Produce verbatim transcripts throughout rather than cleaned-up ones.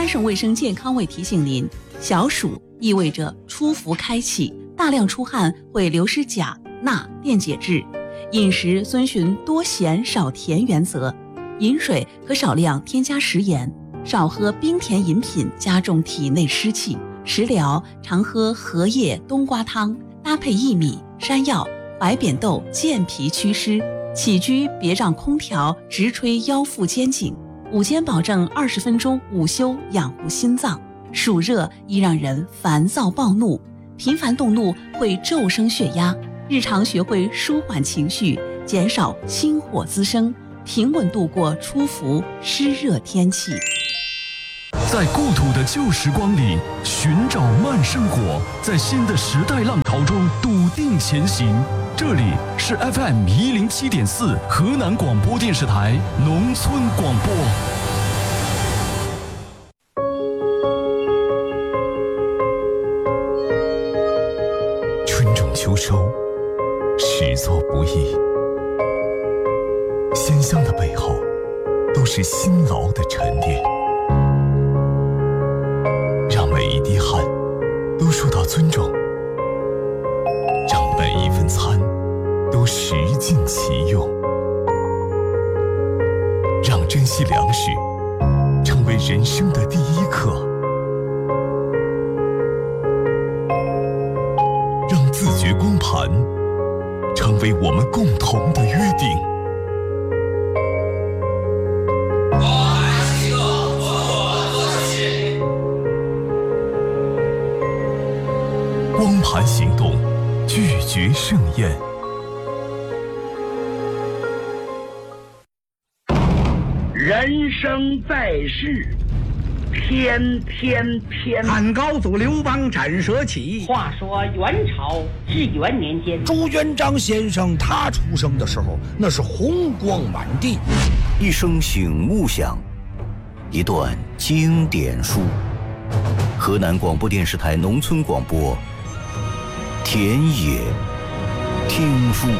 安省卫生健康委提醒您，小暑意味着出伏开启，大量出汗会流失钾、钠、电解质。饮食遵循多咸少甜原则，饮水可少量添加食盐，少喝冰甜饮品加重体内湿气。食疗常喝荷叶冬瓜汤，搭配薏米、山药、白扁豆健脾祛湿。起居别让空调直吹腰腹肩颈。午间保证二十分钟午休，养护心脏。暑热易让人烦躁暴怒，频繁动怒会骤升血压。日常学会舒缓情绪，减少心火滋生，平稳度过初伏湿热天气。 在故土的旧时光里寻找慢生活，在新的时代浪潮中笃定前行。这里是 F M 一零七点四河南广播电视台农村广播。 春种秋收，始作不易。鲜香的背后，都是辛劳的沉淀。让每一滴汗都受到尊重，让每一份餐都食尽其用，让珍惜粮食成为人生的第一课，让自觉光盘成为我们共同的约定。光盘行动，拒绝盛宴。 人生在世，天天天。 汉高祖刘邦斩蛇起。 话说元朝至元年间， 朱元璋先生他出生的时候，那是红光满地。 一声醒悟响，一段经典书。河南广播电视台农村广播，田野听书。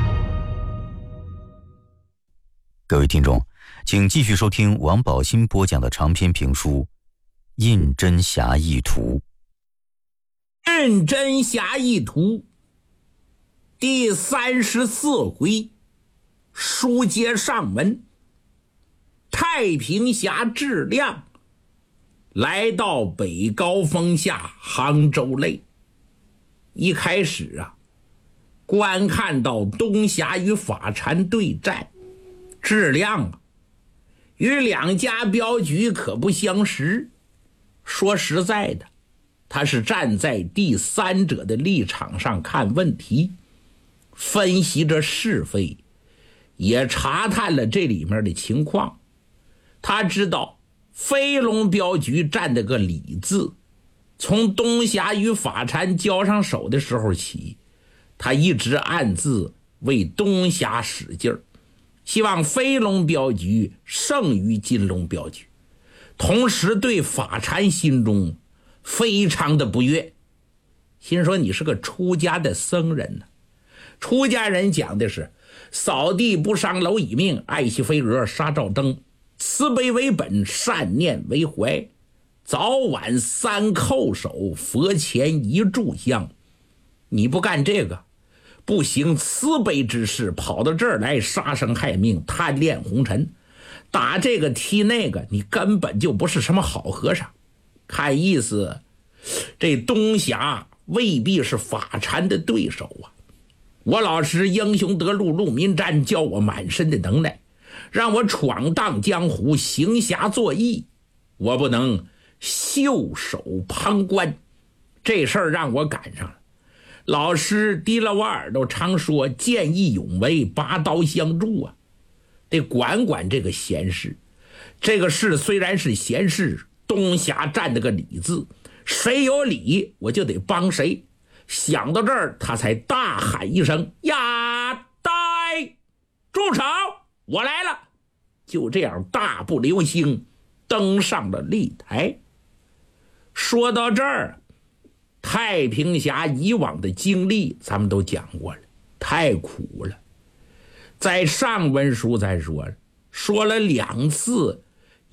各位听众，请继续收听王宝新播讲的长篇评书《胤禛侠义图》。 胤禛侠义图第三十四回，书接上文。太平侠质量来到北高峰下杭州内，一开始啊，观看到东侠与法禅对战，质量啊与两家镖局可不相识。说实在的，他是站在第三者的立场上看问题，分析着是非，也查探了这里面的情况。他知道飞龙镖局占的个理字，从东侠与法禅交上手的时候起，他一直暗自为东侠使劲儿，希望飞龙镖局胜于金龙镖局，同时对法禅心中非常的不悦。心说你是个出家的僧人呢、啊，出家人讲的是扫地不伤蝼蚁命，爱惜飞蛾杀照灯，慈悲为本，善念为怀，早晚三叩首，佛前一炷香。你不干这个，不行慈悲之事，跑到这儿来杀生害命，贪恋红尘，打这个踢那个，你根本就不是什么好和尚。看意思这东侠未必是法禅的对手啊。我老师英雄得路路民战，教我满身的能耐，让我闯荡江湖，行侠作义，我不能袖手旁观。这事儿让我赶上了。老师提了我耳朵，常说见义勇为，拔刀相助啊，得管管这个闲事。这个事虽然是闲事，东侠占了个理字，谁有理我就得帮谁。想到这儿，他才大喊一声：呀，呆，住手，我来了。就这样大步流星登上了擂台。说到这儿，太平侠以往的经历咱们都讲过了，太苦了。在上文书咱说了说了两次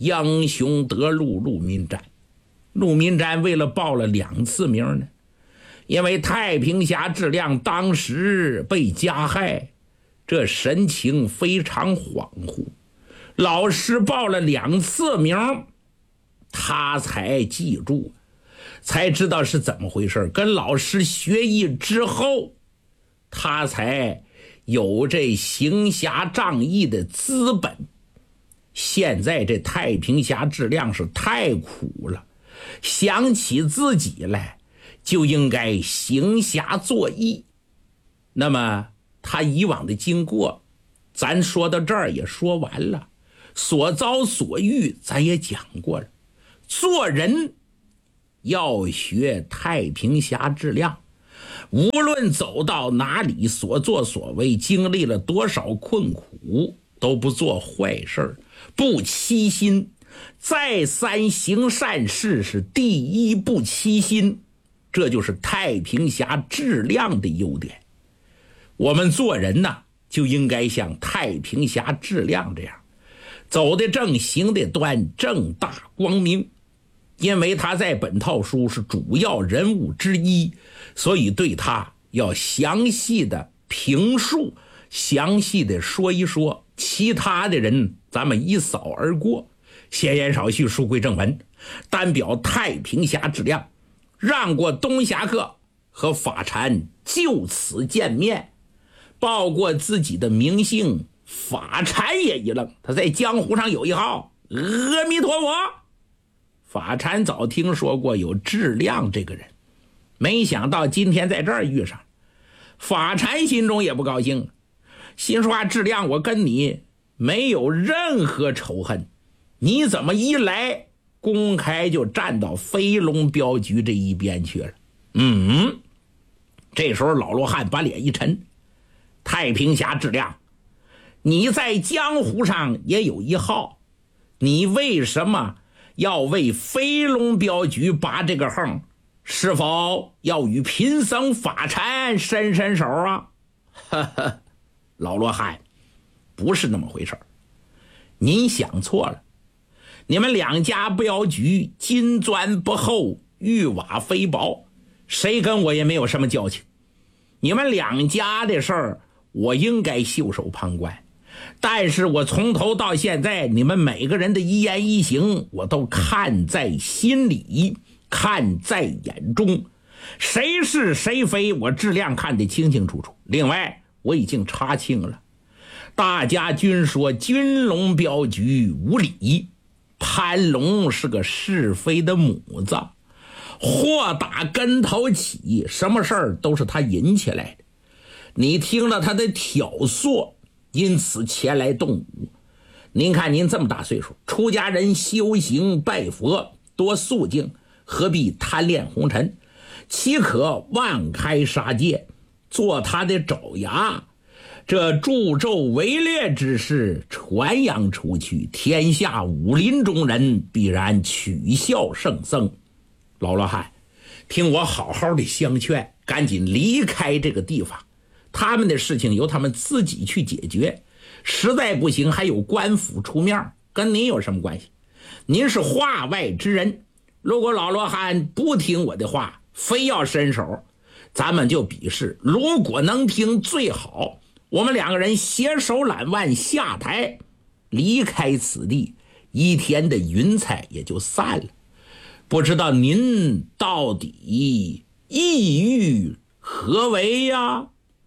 英雄得路陆民瞻。陆民瞻为了报了两次名呢，因为太平侠质量当时被加害，这神情非常恍惚，老师报了两次名，他才记住，才知道是怎么回事。跟老师学艺之后，他才有这行侠仗义的资本。现在这太平侠质量是太苦了，想起自己来就应该行侠作义。那么他以往的经过咱说到这儿也说完了，所遭所遇咱也讲过了。做人要学太平侠质量，无论走到哪里，所作所为，经历了多少困苦，都不做坏事，不欺心。再三行善事是第一不欺心，这就是太平侠质量的优点。我们做人呢，就应该像太平侠质量这样，走得正，行得端，正大光明。因为他在本套书是主要人物之一，所以对他要详细的评述，详细的说一说。其他的人咱们一扫而过。闲言少叙，书归正文，单表太平侠质量，让过东侠客和法禅就此见面，报过自己的名姓。法禅也一愣，他在江湖上有一号，阿弥陀佛。法禅早听说过有质量这个人，没想到今天在这儿遇上。法禅心中也不高兴，心说质量，我跟你没有任何仇恨，你怎么一来公开就站到飞龙镖局这一边去了？嗯，这时候老罗汉把脸一沉，太平侠质量，你在江湖上也有一号，你为什么要为飞龙镖局拔这个横？是否要与贫僧法禅伸伸手啊？呵呵，老罗汉，不是那么回事，您想错了。你们两家镖局金砖不厚，玉瓦非薄，谁跟我也没有什么交情。你们两家的事儿，我应该袖手旁观。但是我从头到现在，你们每个人的一言一行，我都看在心里，看在眼中。谁是谁非，我质量看得清清楚楚。另外，我已经查清了，大家均说军龙镖局无理，潘龙是个是非的母子，祸打跟头起，什么事儿都是他引起来的。你听了他的挑唆，因此前来动武。您看您这么大岁数，出家人修行拜佛多肃静，何必贪恋红尘？岂可妄开杀戒，做他的爪牙？这助纣为劣之事传扬出去，天下武林中人必然取笑圣僧。老罗汉，听我好好的相劝，赶紧离开这个地方。他们的事情由他们自己去解决，实在不行还有官府出面，跟您有什么关系？您是话外之人，如果老罗汉不听我的话，非要伸手，咱们就比试，如果能听最好，我们两个人携手揽腕下台，离开此地，一天的云彩也就散了。不知道您到底意欲何为呀？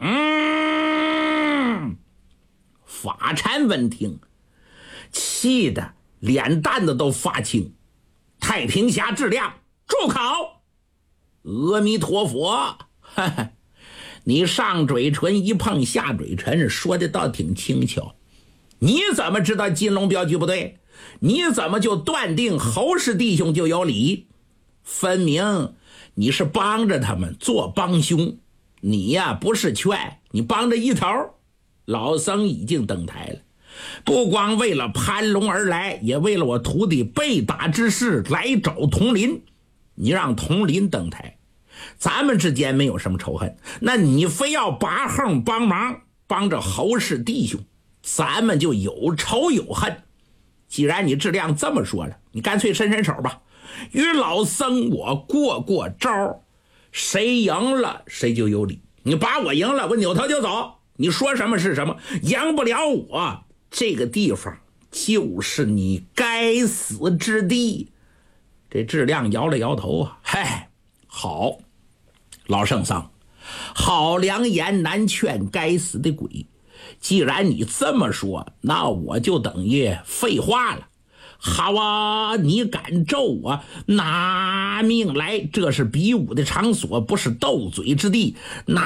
嗯，法禅闻听，气得脸蛋子都发青。太平侠质量，住口！阿弥陀佛，哈哈，你上嘴唇一碰下嘴唇，说的倒挺轻巧。你怎么知道金龙镖局不对？你怎么就断定侯氏弟兄就有理？分明你是帮着他们做帮凶。你呀，不是劝，你帮着一头。老僧已经登台了，不光为了潘龙而来，也为了我徒弟被打之事来找佟林。你让佟林登台，咱们之间没有什么仇恨，那你非要拔横帮忙，帮着侯氏弟兄，咱们就有仇有恨。 既然你质量这么说了，你干脆伸伸手吧，与老僧我过过招，谁赢了谁就有理。你把我赢了，我扭头就走，你说什么是什么，赢不了我，这个地方就是你该死之地。这质量摇了摇头啊，嗨，好，老圣僧，好良言难劝该死的鬼。既然你这么说，那我就等于废话了。好啊，你敢咒我，拿命来！这是比武的场所，不是斗嘴之地。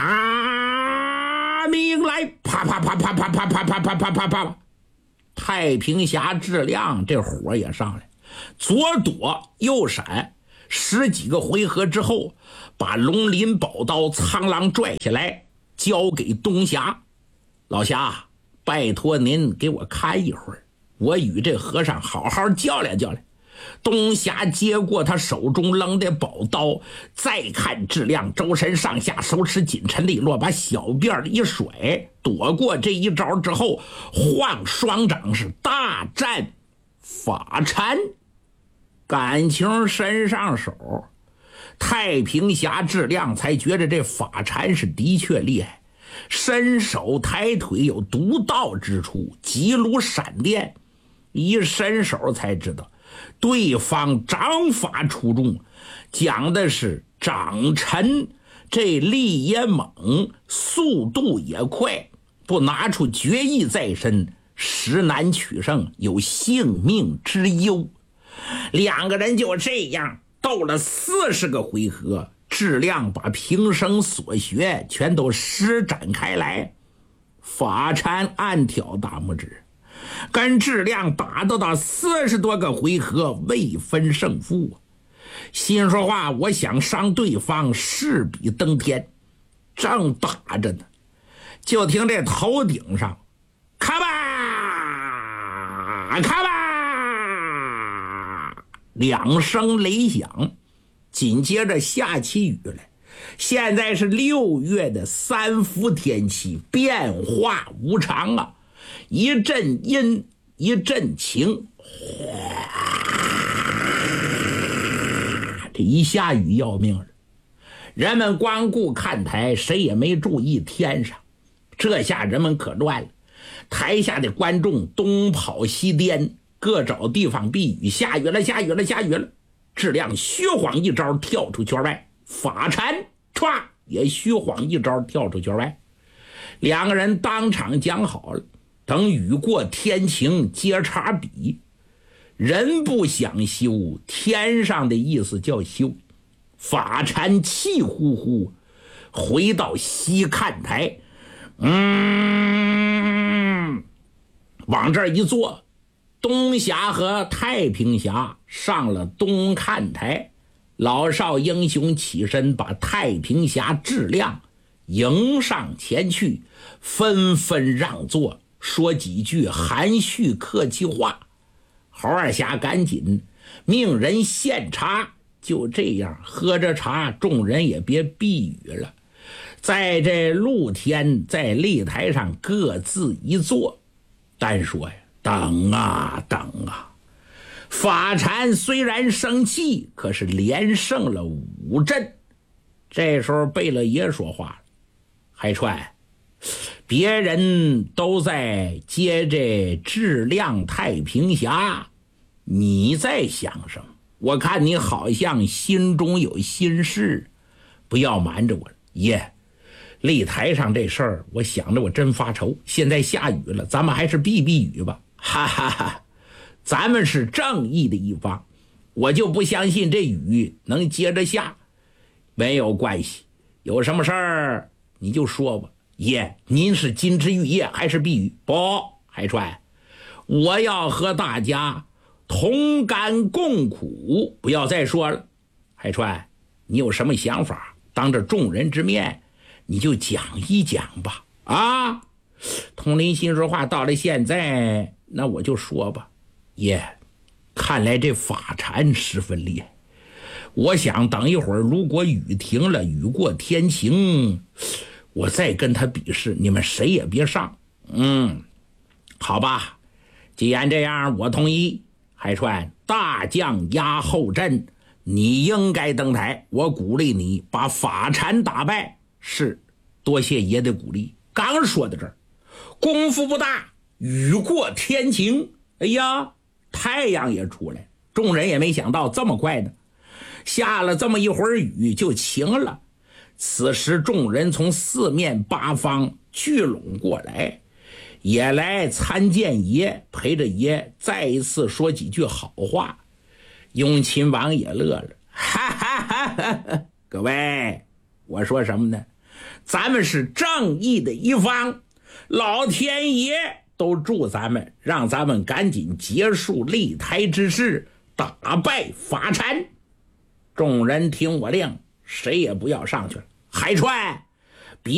拿命来！啪啪啪啪啪啪啪啪啪啪啪啪！太平峡质量这火也上来，左躲右闪，十几个回合之后，把龙鳞宝刀苍狼拽下来，交给东霞。老侠，拜托您给我看一会儿，我与这和尚好好较量较量。东霞接过他手中扔的宝刀，再看质量周身上下手持紧沉利落，把小辫一甩，躲过这一招之后，晃双掌是大战法禅。感情伸上手，太平峡质量才觉得这法禅是的确厉害，伸手抬腿有独到之处，急如闪电。一伸手才知道对方掌法出众，讲的是掌沉，这力也猛，速度也快，不拿出绝艺在身，实难取胜，有性命之忧。两个人就这样斗了四十个回合，质量把平生所学全都施展开来。法禅暗挑大拇指，跟质量打斗到四十多个回合未分胜负，心说话，我想伤对方势比登天。正打着呢，就听这头顶上咔吧咔吧两声雷响，紧接着下起雨来。现在是六月的三伏天气，变化无常啊，一阵阴一阵晴，这一下雨要命了。人们光顾看台，谁也没注意天上。这下人们可乱了，台下的观众东跑西颠，各找地方避雨。下雨了下雨了下雨了，质量虚晃一招跳出圈外，法禅歘也虚晃一招跳出圈外。两个人当场讲好了，等雨过天晴接茬比。人不想休，天上的意思叫休。法禅气呼呼回到西看台，嗯，往这儿一坐，东峡和太平峡上了东看台。老少英雄起身把太平峡质量迎上前去，纷纷让座，说几句含蓄客气话。侯二侠赶紧命人献茶，就这样喝着茶，众人也别避雨了，在这露天在擂台上各自一坐。单说呀，等啊等啊，法禅虽然生气，可是连胜了五阵。这时候贝勒爷说话了，海川，别人都在接这质量太平峡，你在想什么？我看你好像心中有心事，不要瞒着我了。爷，擂台上这事儿我想着我真发愁，现在下雨了，咱们还是避避雨吧。哈哈哈，咱们是正义的一方，我就不相信这雨能接着下。没有关系，有什么事儿你就说吧。爷，您是金枝玉叶还是碧玉？不，海川，我要和大家同甘共苦，不要再说了。海川，你有什么想法，当着众人之面你就讲一讲吧。啊，佟林心说话，到了现在那我就说吧。爷，看来这法禅十分厉害，我想等一会儿如果雨停了，雨过天晴，我再跟他比试，你们谁也别上。嗯，好吧， 既然这样，我同意。海川，大将压后阵，你应该登台，我鼓励你把法禅打败。是，多谢爷的鼓励。刚说到这儿，功夫不大，雨过天晴。哎呀，太阳也出来，众人也没想到这么快呢。下了这么一会儿雨就晴了。此时众人从四面八方聚拢过来，也来参见爷，陪着爷再一次说几句好话。雍亲王也乐了，哈哈哈哈！各位，我说什么呢？咱们是正义的一方，老天爷都祝咱们，让咱们赶紧结束立台之事，打败法禅。众人听我令，谁也不要上去了。海川，